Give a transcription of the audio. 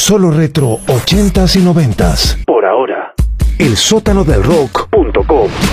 Solo retro 80s y 90s. Por ahora. El sótano del rock.com